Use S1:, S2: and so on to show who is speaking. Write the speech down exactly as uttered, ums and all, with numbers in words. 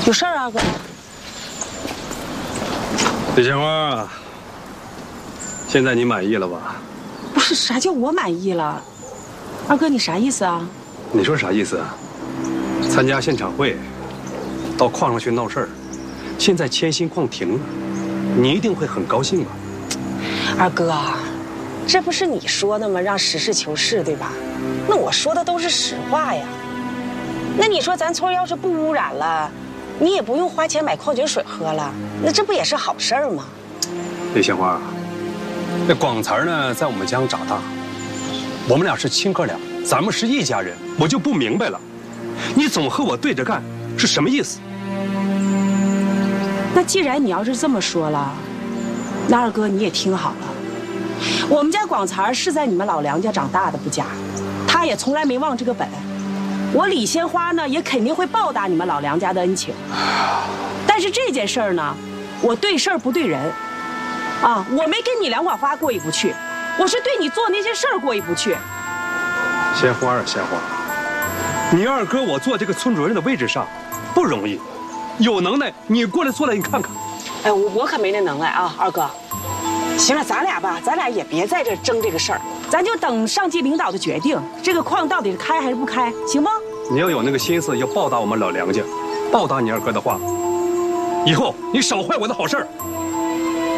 S1: 有事儿啊，哥？
S2: 李鲜花，现在你满意了吧？
S1: 不是，啥叫我满意了？二哥，你啥意思啊？
S2: 你说啥意思啊？参加现场会，到矿上去闹事儿，现在千心矿停了，你一定会很高兴吧？
S1: 二哥，这不是你说的吗？让实事求是，对吧？那我说的都是实话呀。那你说咱村要是不污染了，你也不用花钱买矿泉水喝了，那这不也是好事儿吗？
S2: 李鲜花，那广才呢，在我们家长大，我们俩是亲哥俩，咱们是一家人，我就不明白了，你总和我对着干是什么意思？
S1: 那既然你要是这么说了，那二哥你也听好了，我们家广才是在你们老梁家长大的不假，他也从来没忘这个本。我李鲜花呢，也肯定会报答你们老梁家的恩情。但是这件事儿呢，我对事儿不对人，啊，我没跟你两管花过意不去，我是对你做那些事儿过意不去。
S2: 鲜花啊，鲜花，你二哥我坐这个村主任的位置上不容易，有能耐你过来坐来，你看看。
S1: 哎，我我可没那能耐啊，二哥。行了，咱俩吧，咱俩也别在这争这个事儿，咱就等上级领导的决定，这个矿到底是开还是不开，行不？
S2: 你要有那个心思，要报答我们老梁家，报答你二哥的话，以后你少坏我的好事儿。